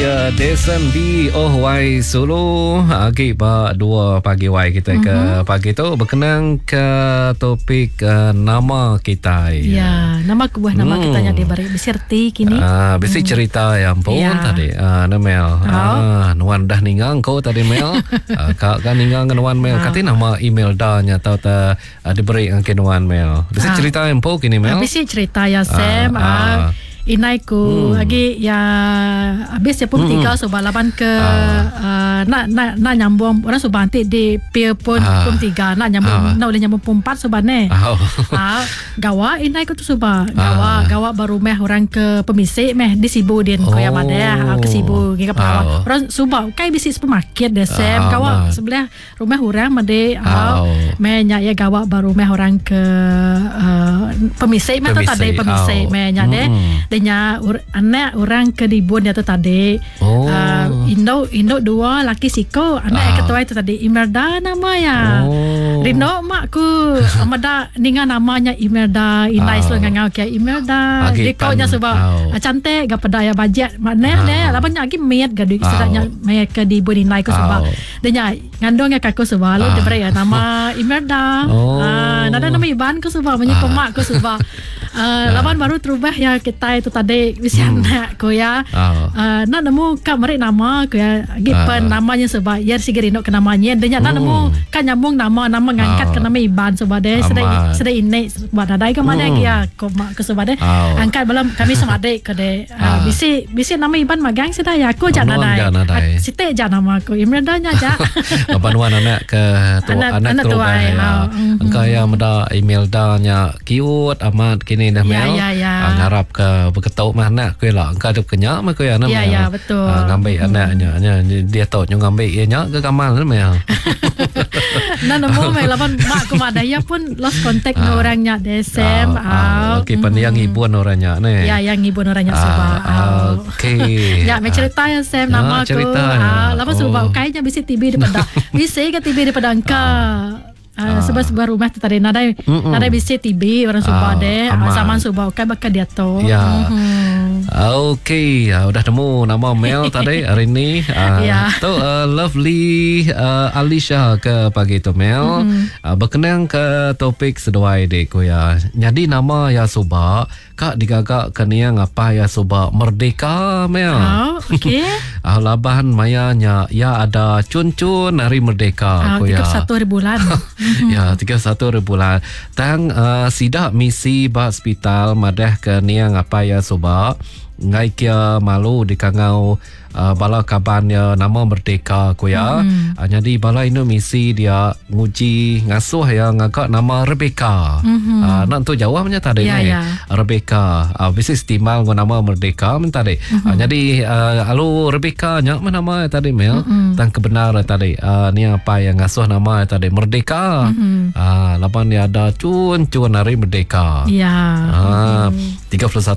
Desen di OY Solo. Agi ba 2 pagi Y kita ke pagi tu berkenaan ke topik nama kita. Ya, nama kebuah nama kita yang diberi beserti kini. Besi cerita yang pun tadi. Mel. Nuan dah ningang kau tadi Mel. Kak kan ningang nuan Mel. Kati nama email dah nya tau ta diberi ke nuan Mel. Besi cerita yang pun kini Mel. Besi cerita ya Sam. Inai ku lagi ya habis ya pun 3 so balapan ke nak nyambung orang so bantik di pier pun 3 nak nyambung nak boleh nyambung pun 4 so bane. Gawa inai ku tu so gawa baru meh orang ke pemisik meh di Sibu din ko ya made ke Sibu ke Pawa. Orang suba kai bisi supermarket de Sam gawa sebelah rumah orang made meh nya ya gawa baru meh orang ke pemisik meh tu tadi pemisik meh nya de nya anak orang ke dibun dia tu tadi Indo 2 laki siko anak ketua itu tadi Imelda nama ya Rino mak ku amada ninga namanya Imelda inai selo ngau ke Imelda dikonya sebab cantik ga pedaya bajet mana ne labannya lagi miat ga istilahnya me ke dibun inai ku sebab denya ngandong ka ku sebab lu diberi nama Imelda nada nama iban ku sebab menyiko mak ku sebab laban baru terubah ya kita itu tadi bisa anak ko ya nak nemu kak merik nama ko ya gipan namanya sebab ya sigirino ke namanya denya nak nemu kan nyambung nama ngangkat ke nama iban sebab deh sedai ini sebab ada ke mana ya ko mak ke sebab deh angkat belum kami sama adik ke deh bisi nama iban magang sedai ya ko jangan nadai site jangan nama ko Imelda nya ja panuan anak ke anak tua engkau yang muda Imelda nya cute amat kini dah Mel ngarap ke berketuk mah anak ku lah engkau ada kenyak mah ku ya nama ya betul ngambil anaknya dia tahu nyo ngambil ianya ke kamal Mel nah nemu Mel lawan mak ku madaya pun lost contact dengan orangnya desem okey pandang hibun orangnya ni ya yang hibun orangnya sebab okey ya me cerita yang Sam nama ku lawan sebab kayaknya bisi TV daripada bisi ke TV daripada engkau sebab rumah tu tadi nadai bisi TV orang Subah deh zaman Subah kan bakal dia tu okey udah temu nama Mel tadi hari ni tu lovely Alicia ke pagi tu Mel berkenaan ke topik seduai dek ko ya jadi nama ya Subah kak digagak keniang apa ya Subah merdeka Mel okey labahan mayanya ya ada cun-cun hari merdeka ko ya 31 bulan ya 31 bulan tang sidak misi ba hospital madah ke niang apa ya Subah ngai kia malu di kangau bala kabannya nama merdeka ko ya jadi bala ini misi dia nguji ngasuh ya ngagak nama Rebecca nak tu jawabnya tadi ni Rebecca bisis timal ngo nama merdeka men tadi jadi alu Rebecca nya mana nama tadi Mel tang kebenar tadi ni apa yang ngasuh nama tadi merdeka lapan dia ada cun hari merdeka 31